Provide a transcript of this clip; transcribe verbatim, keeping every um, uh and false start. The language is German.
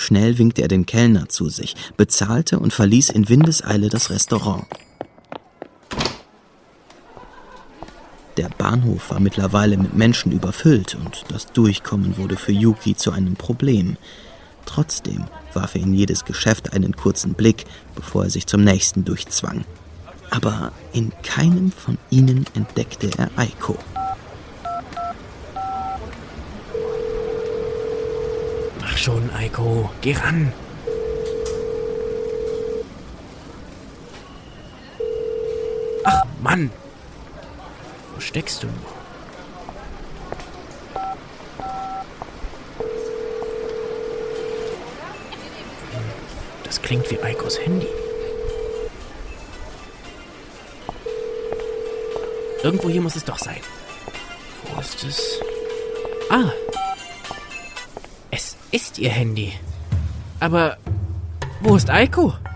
Schnell winkte er den Kellner zu sich, bezahlte und verließ in Windeseile das Restaurant. Der Bahnhof war mittlerweile mit Menschen überfüllt und das Durchkommen wurde für Yuki zu einem Problem. Trotzdem warf er in jedes Geschäft einen kurzen Blick, bevor er sich zum nächsten durchzwang. Aber in keinem von ihnen entdeckte er Aiko. Mach schon, Aiko, geh ran. Ach, Mann. Wo steckst du nur? Das klingt wie Aikos Handy. Irgendwo hier muss es doch sein. Wo ist es? Ah. Es ist ihr Handy. Aber wo ist Aiko?